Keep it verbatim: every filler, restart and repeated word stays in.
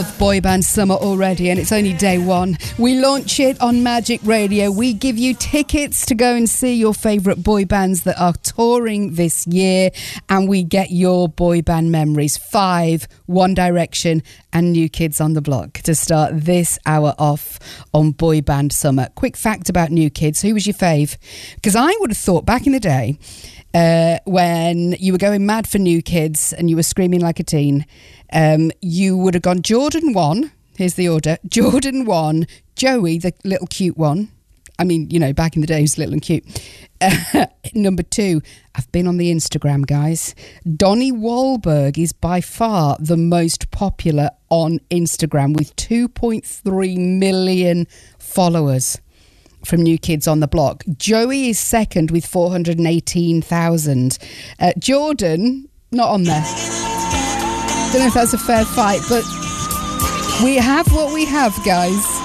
Boy Band Summer already, and it's only day one. We launch it on Magic Radio. We give you tickets to go and see your favourite boy bands that are touring this year, and we get your boy band memories. Five, One Direction and New Kids on the Block to start this hour off on Boy Band Summer. Quick fact about New Kids. Who was your fave? Because I would have thought back in the day, uh, when you were going mad for New Kids and you were screaming like a teen, Um, you would have gone Jordan one. Here's the order. Jordan one, Joey, the little cute one. I mean, you know, back in the day, he was little and cute. Uh, number two, I've been on the Instagram, guys. Donnie Wahlberg is by far the most popular on Instagram with two point three million followers from New Kids on the Block. Joey is second with four hundred eighteen thousand. Uh, Jordan, not on there. Don't know if that's a fair fight, but we have what we have, guys.